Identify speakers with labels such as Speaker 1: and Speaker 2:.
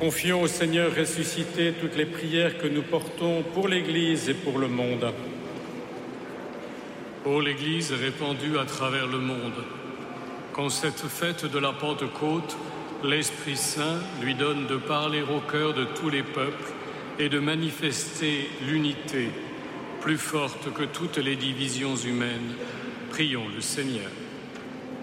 Speaker 1: Confions au Seigneur ressuscité toutes les prières que nous portons pour l'Église et pour le monde.
Speaker 2: Ô l'Église répandue à travers le monde, qu'en cette fête de la Pentecôte, l'Esprit Saint lui donne de parler au cœur de tous les peuples et de manifester l'unité plus forte que toutes les divisions humaines. Prions le Seigneur.